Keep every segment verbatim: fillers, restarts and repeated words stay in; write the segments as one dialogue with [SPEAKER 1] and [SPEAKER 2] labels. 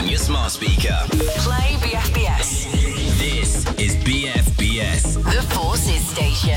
[SPEAKER 1] your smart speaker.
[SPEAKER 2] Play B F B S.
[SPEAKER 1] This is B F B S.
[SPEAKER 2] The Forces Station.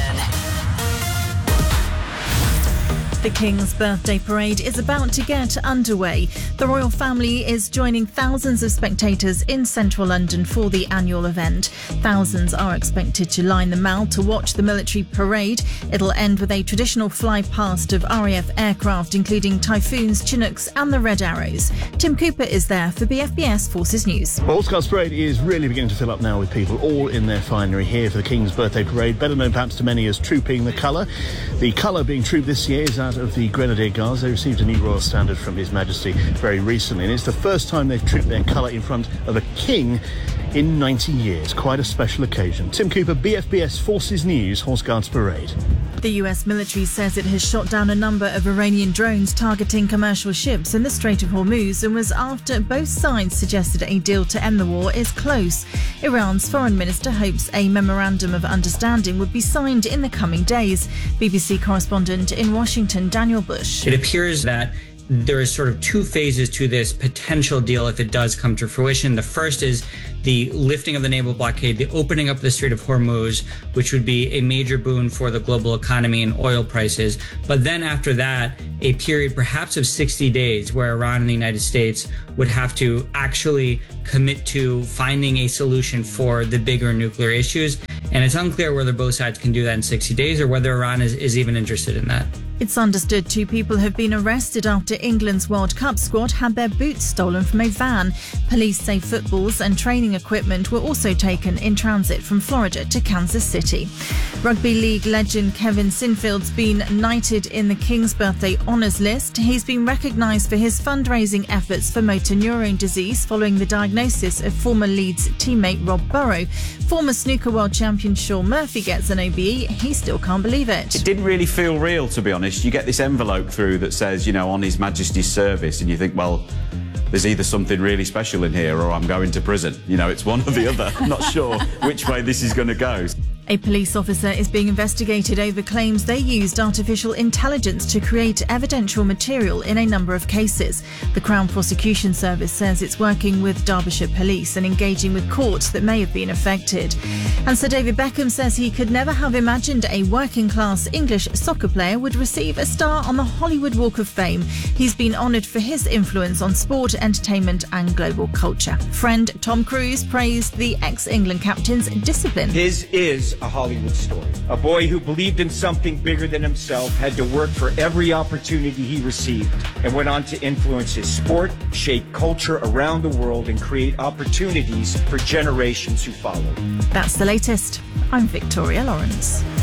[SPEAKER 3] The King's birthday parade is about to get underway. The royal family is joining thousands of spectators in central London for the annual event. Thousands are expected to line the Mall to watch the military parade. It'll end with a traditional fly-past of R A F aircraft, including Typhoons, Chinooks and the Red Arrows. Tim Cooper is there for B F B S Forces News.
[SPEAKER 4] Well, Horse Guards Parade is really beginning to fill up now with people all in their finery here for the King's birthday parade, better known perhaps to many as Trooping the Colour. The colour being trooped this year is that of the Grenadier Guards. They received a new royal standard from His Majesty very recently, and it's the first time they've trooped their colour in front of a king in ninety years. Quite a special occasion. Tim Cooper, B F B S Forces News, Horse Guards Parade.
[SPEAKER 3] The U S military says it has shot down a number of Iranian drones targeting commercial ships in the Strait of Hormuz, and was after both sides suggested a deal to end the war is close. Iran's foreign minister hopes a memorandum of understanding would be signed in the coming days. B B C correspondent in Washington, Daniel Bush.
[SPEAKER 5] It appears that there is sort of two phases to this potential deal if it does come to fruition. The first is the lifting of the naval blockade, the opening up of the Strait of Hormuz, which would be a major boon for the global economy and oil prices. But then after that, a period perhaps of sixty days where Iran and the United States would have to actually commit to finding a solution for the bigger nuclear issues. And it's unclear whether both sides can do that in sixty days or whether Iran is, is even interested in that.
[SPEAKER 3] It's understood two people have been arrested after England's World Cup squad had their boots stolen from a van. Police say footballs and training equipment were also taken in transit from Florida to Kansas City. Rugby League legend Kevin Sinfield's been knighted in the King's Birthday Honours List. He's been recognised for his fundraising efforts for motor neurone disease following the diagnosis of former Leeds teammate Rob Burrow. Former snooker world champion Shaun Murphy gets an O B E. He still can't believe it.
[SPEAKER 6] It didn't really feel real, to be honest. You get this envelope through that says, you know, on His Majesty's service, and you think, well, there's either something really special in here or I'm going to prison. You know, it's one or the other. I'm not sure which way this is going to go.
[SPEAKER 3] A police officer is being investigated over claims they used artificial intelligence to create evidential material in a number of cases. The Crown Prosecution Service says it's working with Derbyshire Police and engaging with courts that may have been affected. And Sir David Beckham says he could never have imagined a working-class English soccer player would receive a star on the Hollywood Walk of Fame. He's been honoured for his influence on sport, entertainment and global culture. Friend Tom Cruise praised the ex-England captain's discipline.
[SPEAKER 7] His is a Hollywood story. A boy who believed in something bigger than himself, had to work for every opportunity he received, and went on to influence his sport, shape culture around the world, and create opportunities for generations who followed.
[SPEAKER 3] That's the latest. I'm Victoria Lawrence.